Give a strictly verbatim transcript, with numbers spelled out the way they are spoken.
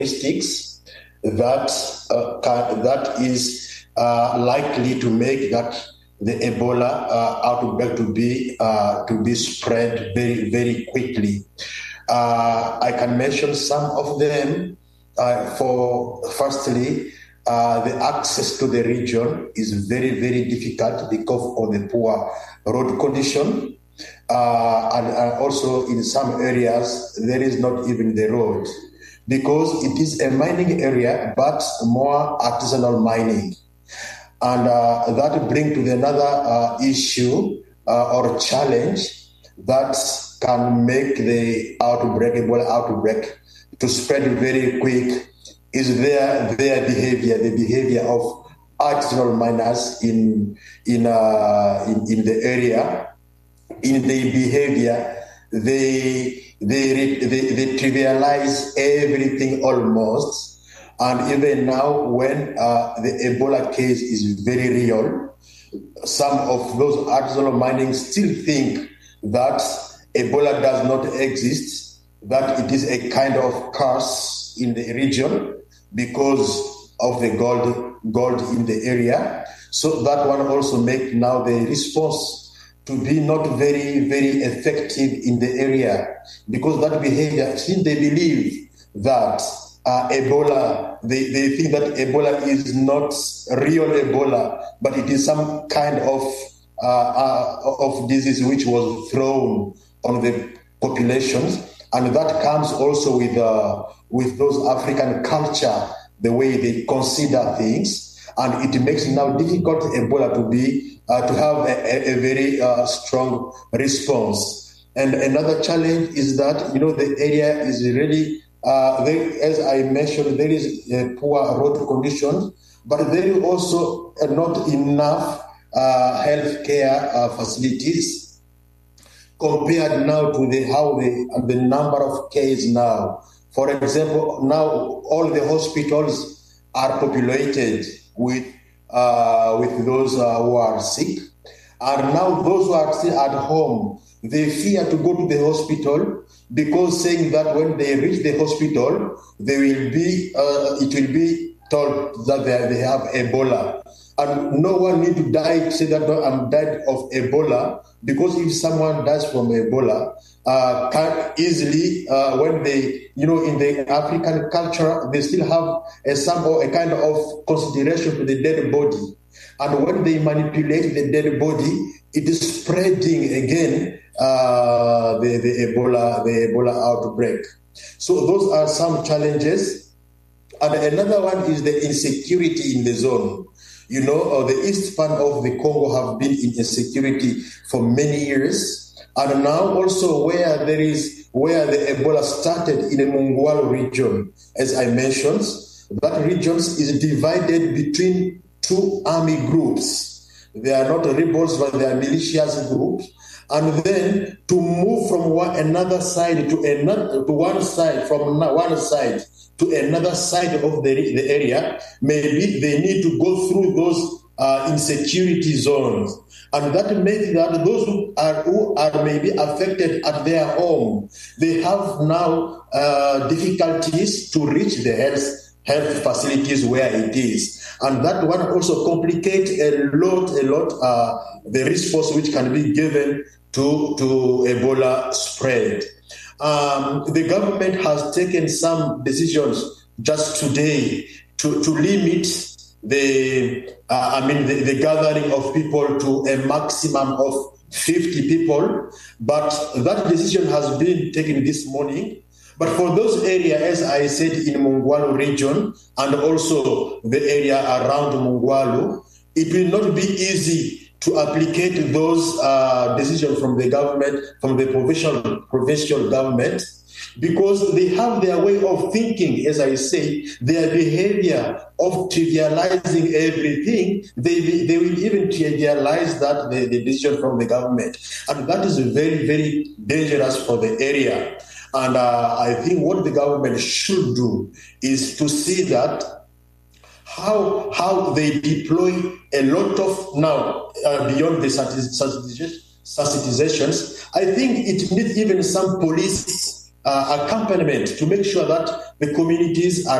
characteristics that uh, can, that is uh, likely to make that the Ebola uh, outbreak to be uh, to be spread very very quickly. Uh, I can mention some of them. Uh, for firstly, uh, the access to the region is very very difficult because of the poor road condition, uh, and, and also in some areas there is not even the road, because it is a mining area but more artisanal mining. And uh, that brings to the another uh, issue uh, or challenge that can make the outbreak, Ebola outbreak, to spread very quick is their their behavior, the behavior of artisanal miners in in uh, in, in the area. In their behavior, they they they, they trivialize everything almost. And even now, when uh, the Ebola case is very real, some of those artisanal mining still think that Ebola does not exist, that it is a kind of curse in the region because of the gold, gold in the area. So that one also make now the response to be not very, very effective in the area, because that behavior, since they believe that Uh, Ebola, they, they think that Ebola is not real Ebola, but it is some kind of uh, uh, of disease which was thrown on the populations, and that comes also with uh, with those African culture, the way they consider things, and it makes it now difficult Ebola to be uh, to have a, a, a very uh, strong response. And another challenge is that you know the area is really Uh, there, as I mentioned, there is uh, poor road conditions, but there is also uh, not enough uh, healthcare uh, facilities compared now to the how the the number of cases now. For example, now all the hospitals are populated with uh, with those uh, who are sick, and now those who are still at home, they fear to go to the hospital, because saying that when they reach the hospital, they will be, uh, it will be told that they, they have Ebola. And no one need to die, say that no, I'm died of Ebola, because if someone dies from Ebola, uh, can easily, uh, when they, you know, in the African culture, they still have a, some, a kind of consideration to the dead body. And when they manipulate the dead body, it is spreading again uh, the, the Ebola the Ebola outbreak. So those are some challenges. And another one is the insecurity in the zone. You know, uh, the east part of the Congo have been in insecurity for many years. And now also where there is, where the Ebola started in the Mungwalu region, as I mentioned, that region is divided between two army groups. They are not rebels, but they are militias groups. And then to move from one another side to another, to one side, from one side to another side of the, the area, maybe they need to go through those uh, insecurity zones. And that makes that those who are, who are maybe affected at their home, they have now uh, difficulties to reach the health health facilities where it is. And that one also complicates a lot, a lot, uh, the response which can be given to, to Ebola spread. Um, the government has taken some decisions just today to, to limit the, uh, I mean, the, the gathering of people to a maximum of fifty people. But that decision has been taken this morning. But for those areas, as I said, in Mungwalu region and also the area around Mungwalu, it will not be easy to applicate those uh, decisions from the government, from the provincial, provincial government, because they have their way of thinking, as I say, their behavior of trivializing everything. They, they will even trivialize that, the, the decision from the government. And that is very, very dangerous for the area. And uh, I think what the government should do is to see that how how they deploy a lot of now uh, beyond the sensitizations. I think it needs even some police uh, accompaniment to make sure that the communities are